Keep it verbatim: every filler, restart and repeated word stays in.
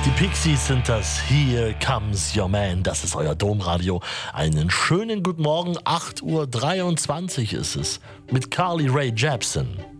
Die Pixies sind das Here Comes Your Man. Das ist euer Domradio. Einen schönen guten Morgen. acht Uhr dreiundzwanzig ist es. Mit Carly Rae Jepsen.